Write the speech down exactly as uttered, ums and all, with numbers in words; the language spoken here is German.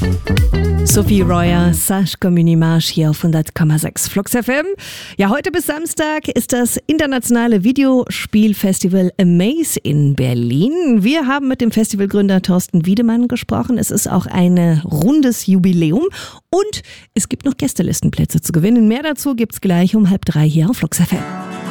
Sophie Royer, Sache Commune Image hier auf hundert Komma sechs Flux F M. Ja, heute bis Samstag ist das internationale Videospielfestival Amaze in Berlin. Wir haben mit dem Festivalgründer Thorsten Wiedemann gesprochen. Es ist auch ein rundes Jubiläum und es gibt noch Gästelistenplätze zu gewinnen. Mehr dazu gibt's gleich um halb drei hier auf Flux F M.